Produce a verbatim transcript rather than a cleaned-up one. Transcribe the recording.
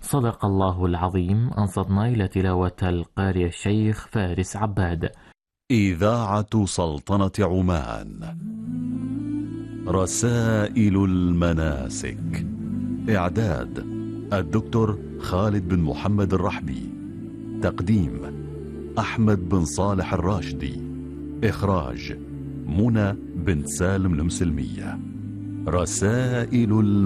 صدق الله العظيم. أنصتنا إلى تلاوة القارئ الشيخ فارس عباد. إذاعة سلطنة عمان. رسائل المناسك. إعداد الدكتور خالد بن محمد الرحبي. تقديم أحمد بن صالح الراشدي. إخراج منى بن سالم المسلمية. رسائل